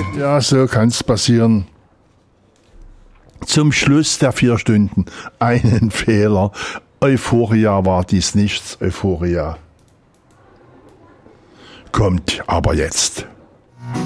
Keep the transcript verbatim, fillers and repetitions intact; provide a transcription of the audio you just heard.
Ja, so kann es passieren. Zum Schluss der vier Stunden einen Fehler. Euphoria war dies nichts. Euphoria kommt aber jetzt.